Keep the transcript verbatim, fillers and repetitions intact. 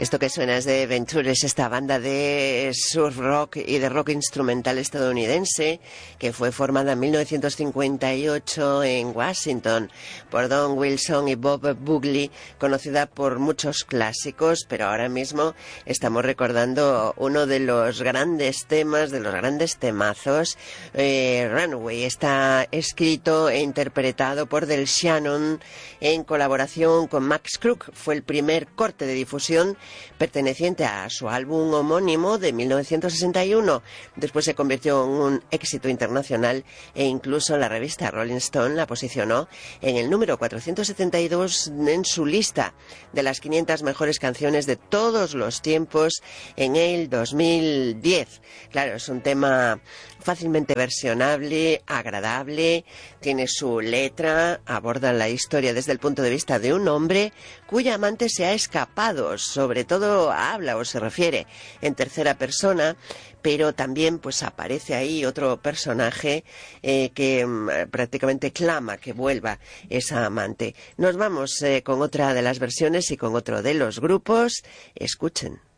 Esto que suena es de Ventures, esta banda de surf rock y de rock instrumental estadounidense que fue formada en mil novecientos cincuenta y ocho en Washington por Don Wilson y Bob Bugley, conocida por muchos clásicos, pero ahora mismo estamos recordando uno de los grandes temas, de los grandes temazos. eh, Runaway está escrito e interpretado por Del Shannon en colaboración con Max Crook. Fue el primer corte de difusión perteneciente a su álbum homónimo de mil novecientos sesenta y uno. Después se convirtió en un éxito internacional e incluso la revista Rolling Stone la posicionó en el número cuatrocientos setenta y dos en su lista de las quinientas mejores canciones de todos los tiempos en el dos mil diez. Claro, es un tema fácilmente versionable, agradable, tiene su letra, aborda la historia desde el punto de vista de un hombre cuya amante se ha escapado, sobre todo habla o se refiere en tercera persona, pero también pues aparece ahí otro personaje eh, que mm, prácticamente clama que vuelva esa amante. Nos vamos eh, con otra de las versiones y con otro de los grupos. Escuchen.